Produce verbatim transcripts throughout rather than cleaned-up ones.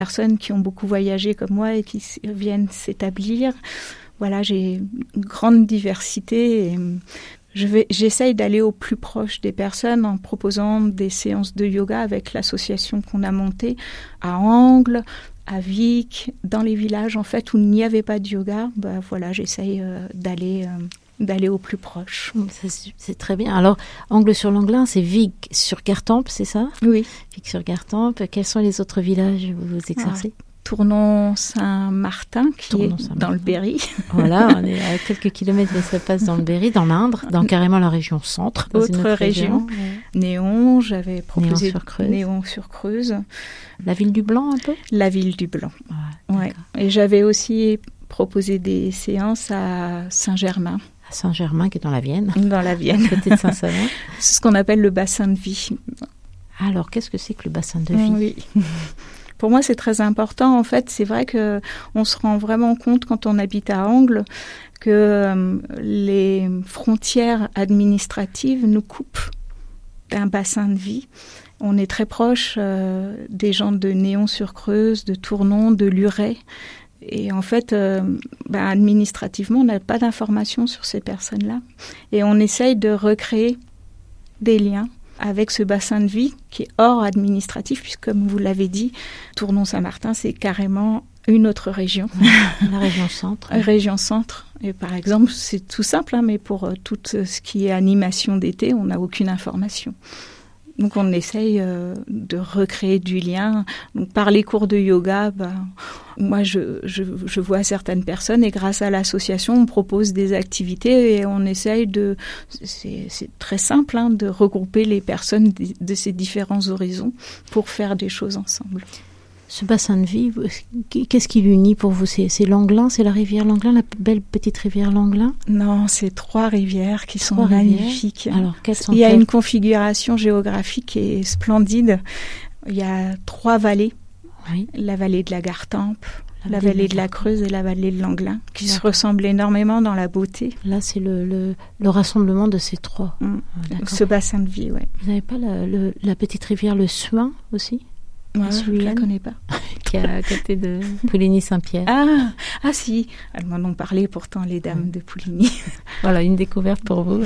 personnes qui ont beaucoup voyagé comme moi et qui viennent s'établir. Voilà, j'ai une grande diversité et je vais, j'essaye d'aller au plus proche des personnes en proposant des séances de yoga avec l'association qu'on a montée à Angles, à Vic, dans les villages en fait où il n'y avait pas de yoga. Bah, voilà, j'essaye euh, d'aller... Euh, d'aller au plus proche. C'est, c'est très bien. Alors, Angles-sur-Langlin, c'est Vic sur Gartempe, c'est ça ? Oui. Vic sur Gartempe. Quels sont les autres villages où vous exercez ? Ah, Tournon-Saint-Martin, qui Tournon est dans le Berry. Voilà, on est à quelques kilomètres, mais ça passe dans le Berry, dans l'Indre, dans carrément la région centre. Dans autre, une autre région. région. Néon, j'avais proposé Néon-sur-Creuse. Néon-sur-Creuse. La ville du Blanc, un peu ? La ville du Blanc, ouais. ouais. Et j'avais aussi proposé des séances à Saint-Germain. Saint-Germain, qui est dans la Vienne. Dans la Vienne. À côté de Saint-Savin. C'est ce qu'on appelle le bassin de vie. Alors, qu'est-ce que c'est que le bassin de vie ? Oui. Pour moi, c'est très important. En fait, c'est vrai qu'on se rend vraiment compte quand on habite à Angles que euh, les frontières administratives nous coupent d'un bassin de vie. On est très proche euh, des gens de Néon-sur-Creuse, de Tournon, de Luret. Et en fait, euh, ben, administrativement, on n'a pas d'informations sur ces personnes-là. Et on essaye de recréer des liens avec ce bassin de vie qui est hors administratif, puisque comme vous l'avez dit, Tournon-Saint-Martin, c'est carrément une autre région. La région centre. Région centre. Et par exemple, c'est tout simple, hein, mais pour euh, tout ce qui est animation d'été, on n'a aucune information. Donc on essaye euh, de recréer du lien. Donc par les cours de yoga, bah, moi je, je, je vois certaines personnes et grâce à l'association, on propose des activités et on essaye de, c'est, c'est très simple, hein, de regrouper les personnes de, de ces différents horizons pour faire des choses ensemble. Ce bassin de vie, qu'est-ce qui l'unit pour vous ? C'est, c'est Langlin, c'est la rivière Langlin, la belle petite rivière Langlin ? Non, c'est trois rivières qui sont trois magnifiques. Rivières. Alors, quelles sont Il y a quelles... une configuration géographique qui est splendide. Il y a trois vallées. Oui. La vallée de la Gartempe, la, la vallée, vallée de la Creuse et la vallée de Langlin, qui D'accord. se ressemblent énormément dans la beauté. Là, c'est le, le, le rassemblement de ces trois. Mmh. Ce bassin de vie, oui. Vous n'avez pas la, le, la petite rivière Le Suin aussi ? Ouais, je ne la connais pas. Qui est à côté de Pouligny-Saint-Pierre. Ah, ah si, elles m'en ont parlé pourtant, les dames de Pouligny. Voilà, une découverte pour vous.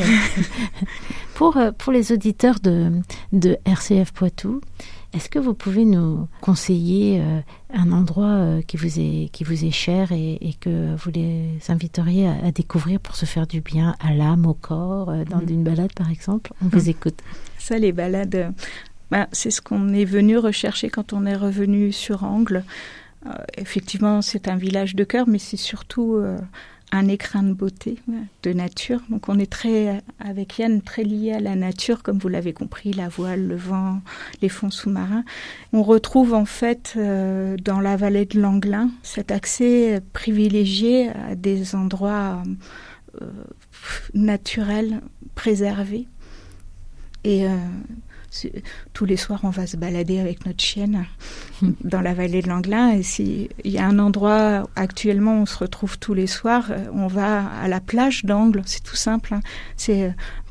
pour, pour les auditeurs de, de R C F Poitou, est-ce que vous pouvez nous conseiller euh, un endroit euh, qui, vous est, qui vous est cher et, et que vous les inviteriez à, à découvrir pour se faire du bien à l'âme, au corps, euh, dans mmh. une balade par exemple ? On vous mmh. écoute. Ça, les balades... Ben, c'est ce qu'on est venu rechercher quand on est revenu sur Angles. Euh, effectivement, c'est un village de cœur, mais c'est surtout euh, un écrin de beauté, de nature. Donc on est très, avec Yann, très lié à la nature, comme vous l'avez compris, la voile, le vent, les fonds sous-marins. On retrouve en fait euh, dans la vallée de Langlin cet accès privilégié à des endroits euh, naturels, préservés. Et... Euh, tous les soirs, on va se balader avec notre chienne dans la vallée de Langlin. Et s'il y a un endroit, actuellement, on se retrouve tous les soirs, on va à la plage d'Angles. C'est tout simple, hein. C'est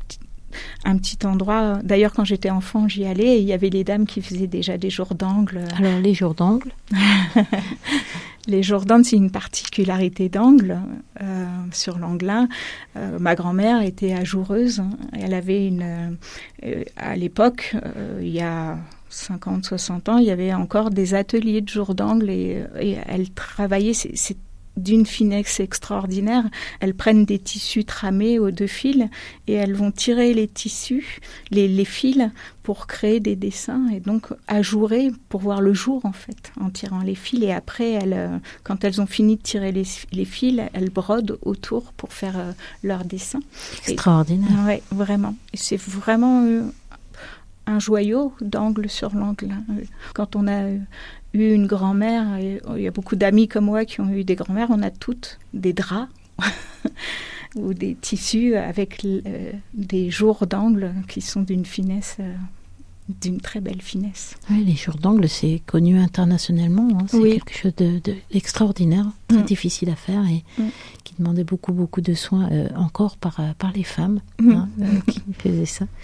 un petit endroit. D'ailleurs, quand j'étais enfant, j'y allais et il y avait les dames qui faisaient déjà des jours d'Angles. Alors, les jours d'Angles Les jours d'Angles, c'est une particularité d'Angles, euh, sur Langlin. Euh, ma grand-mère était ajoureuse. Elle avait une... Euh, à l'époque, euh, il y a cinquante, soixante ans, il y avait encore des ateliers de jours d'Angles et, et elle travaillait... C'est, c'est d'une finesse extraordinaire. Elles prennent des tissus tramés aux deux fils et elles vont tirer les tissus, les, les fils, pour créer des dessins et donc ajourer pour voir le jour en fait, en tirant les fils. Et après, elles, quand elles ont fini de tirer les, les fils, elles brodent autour pour faire euh, leurs dessins. Extraordinaire. Oui, vraiment. Et c'est vraiment euh, un joyau d'Angles sur Langlin. Quand on a... Euh, eu une grand-mère, et il y a beaucoup d'amis comme moi qui ont eu des grand-mères, on a toutes des draps ou des tissus avec euh, des jours d'Angles qui sont d'une finesse, euh, d'une très belle finesse. Oui, les jours d'Angles, c'est connu internationalement, hein. C'est oui. quelque chose de, de, d'extraordinaire, très mmh. difficile à faire et mmh. qui demandait beaucoup, beaucoup de soins euh, encore par, par les femmes mmh. hein, euh, qui faisaient ça.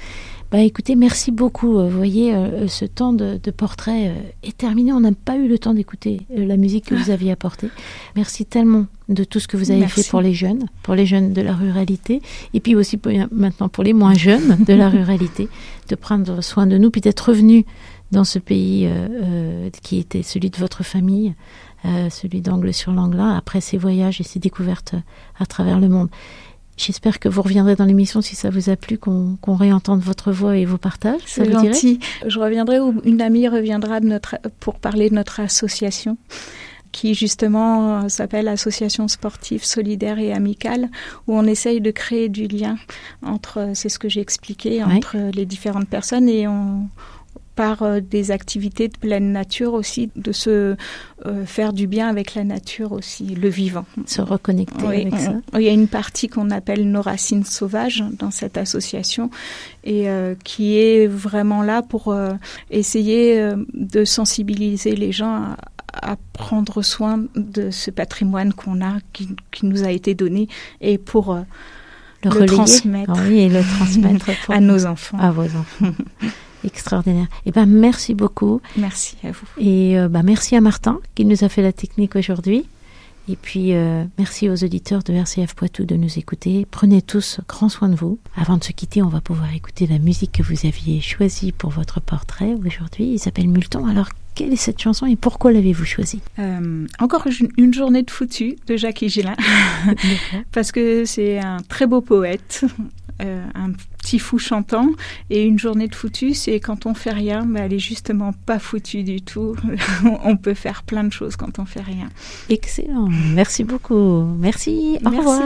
Bah écoutez, merci beaucoup. Vous voyez, euh, ce temps de, de portrait euh, est terminé. On n'a pas eu le temps d'écouter euh, la musique que vous aviez apportée. Merci tellement de tout ce que vous avez merci. fait pour les jeunes, pour les jeunes de la ruralité, et puis aussi pour, maintenant pour les moins jeunes de la ruralité, de prendre soin de nous, puis d'être revenus dans ce pays euh, euh, qui était celui de votre famille, euh, celui d'Angle-sur-Langlin, après ces voyages et ces découvertes à travers le monde. J'espère que vous reviendrez dans l'émission si ça vous a plu, qu'on, qu'on réentende votre voix et vos partages. C'est ça gentil. Je reviendrai ou une amie reviendra de notre, pour parler de notre association qui justement s'appelle Association sportive solidaire et amicale, où on essaye de créer du lien entre, c'est ce que j'ai expliqué, entre oui. les différentes personnes et on... par des activités de pleine nature aussi, de se euh, faire du bien avec la nature aussi, le vivant. Se reconnecter oui, avec on, ça. Il y a une partie qu'on appelle nos racines sauvages dans cette association et euh, qui est vraiment là pour euh, essayer euh, de sensibiliser les gens à, à prendre soin de ce patrimoine qu'on a, qui, qui nous a été donné et pour euh, le, le relayer. transmettre, ah oui, et le transmettre pour, à nos enfants. À vos enfants. Extraordinaire. Eh ben, merci beaucoup. Merci à vous. Et euh, bah, merci à Martin qui nous a fait la technique aujourd'hui. Et puis, euh, merci aux auditeurs de R C F Poitou de nous écouter. Prenez tous grand soin de vous. Avant de se quitter, on va pouvoir écouter la musique que vous aviez choisie pour votre portrait aujourd'hui. Il s'appelle Multon. Alors, quelle est cette chanson et pourquoi l'avez-vous choisie ? euh, Encore une, une journée de foutu de Jacques Higelin. Parce que c'est un très beau poète. Euh, un petit fou chantant, et une journée de foutu, c'est quand on fait rien, mais elle est justement pas foutue du tout. On peut faire plein de choses quand on fait rien. Excellent, merci beaucoup. Merci, au Merci. revoir.